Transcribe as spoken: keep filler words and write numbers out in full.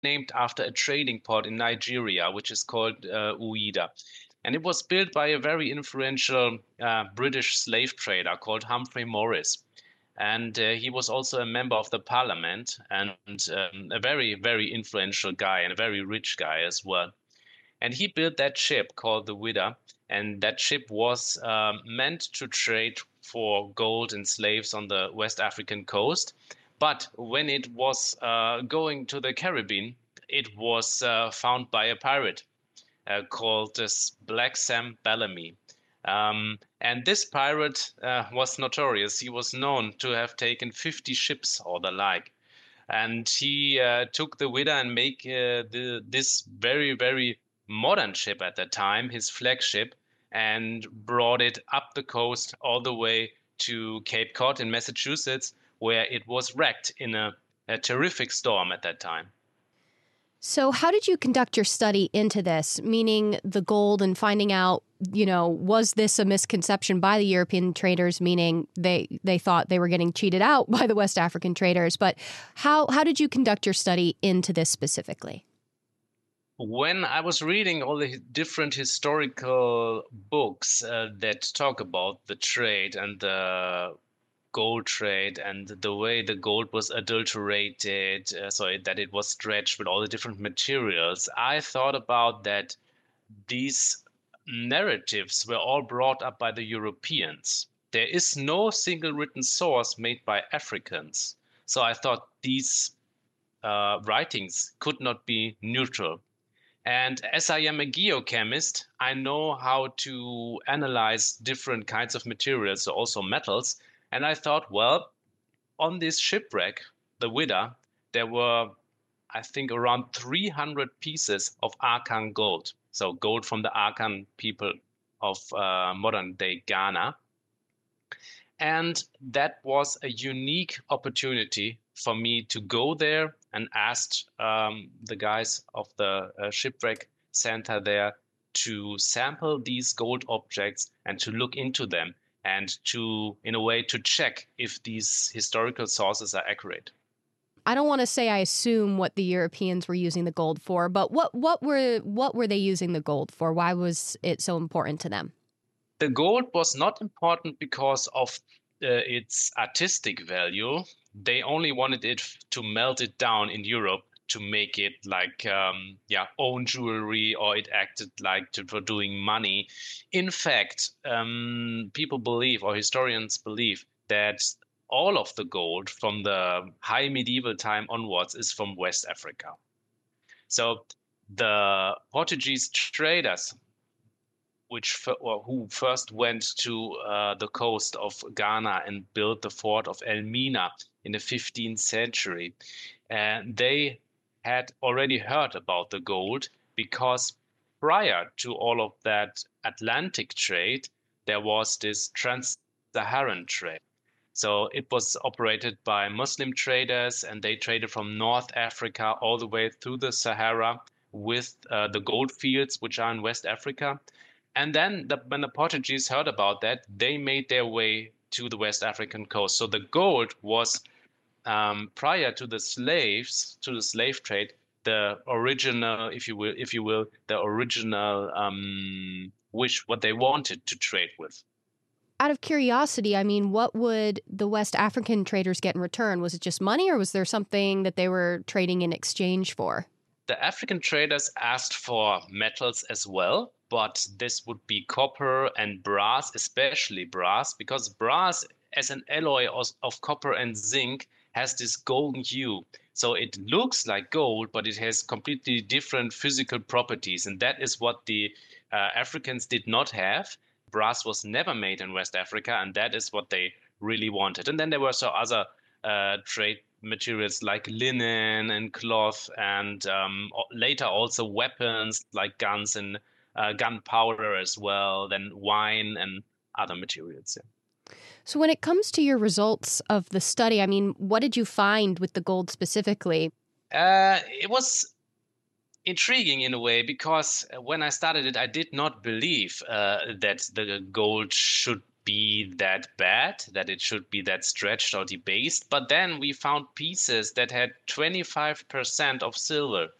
named after a trading port in Nigeria, which is called uh, Uida. And it was built by a very influential uh, British slave trader called Humphrey Morris. And uh, he was also a member of the parliament and um, a very, very influential guy and a very rich guy as well. And he built that ship called the Widder, and that ship was um, meant to trade for gold and slaves on the West African coast. But when it was uh, going to the Caribbean, it was uh, found by a pirate uh, called this Black Sam Bellamy. Um, and this pirate uh, was notorious. He was known to have taken fifty ships or the like. And he uh, took the Widder and make uh, the, this very, very modern ship at that time, his flagship, and brought it up the coast all the way to Cape Cod in Massachusetts, where it was wrecked in a, a terrific storm at that time. So how did you conduct your study into this, meaning the gold and finding out, you know, was this a misconception by the European traders, meaning they they thought they were getting cheated out by the West African traders? But how, how did you conduct your study into this specifically? When I was reading all the different historical books uh, that talk about the trade and the gold trade and the way the gold was adulterated, uh, so that it was stretched with all the different materials, I thought about that these narratives were all brought up by the Europeans. There is no single written source made by Africans. So I thought these uh, writings could not be neutral. And as I am a geochemist, I know how to analyze different kinds of materials, so also metals. And I thought, well, on this shipwreck, the Widder, there were, I think, around three hundred pieces of Akan gold. So gold from the Akan people of uh, modern day Ghana. And that was a unique opportunity for me to go there and ask um, the guys of the uh, shipwreck center there to sample these gold objects and to look into them and to, in a way, to check if these historical sources are accurate. I don't want to say I assume what the Europeans were using the gold for, but what, what were what were they using the gold for? Why was it so important to them? The gold was not important because of uh, its artistic value. They only wanted it to melt it down in Europe to make it like um, yeah own jewelry, or it acted like to, for doing money. In fact, um, people believe, or historians believe, that all of the gold from the high medieval time onwards is from West Africa. So the Portuguese traders which or who first went to uh, the coast of Ghana and built the fort of Elmina in the fifteenth century. And they had already heard about the gold because prior to all of that Atlantic trade, there was this trans-Saharan trade. So it was operated by Muslim traders, and they traded from North Africa all the way through the Sahara with uh, the gold fields, which are in West Africa. And then the, when the Portuguese heard about that, they made their way to the West African coast. So the gold was um, prior to the slaves, to the slave trade, the original, if you will, if you will, the original um, wish, what they wanted to trade with. Out of curiosity, I mean, what would the West African traders get in return? Was it just money, or was there something that they were trading in exchange for? The African traders asked for metals as well, but this would be copper and brass, especially brass, because brass, as an alloy of, of copper and zinc, has this golden hue. So it looks like gold, but it has completely different physical properties. And that is what the uh, Africans did not have. Brass was never made in West Africa, and that is what they really wanted. And then there were some other uh, trade materials like linen and cloth, and um, later also weapons like guns and uh, gunpowder as well, then wine and other materials. Yeah. So when it comes to your results of the study, I mean, what did you find with the gold specifically? Uh, it was intriguing in a way because when I started it, I did not believe uh, that the gold should be that bad, that it should be that stretched or debased. But then we found pieces that had twenty-five percent of silver.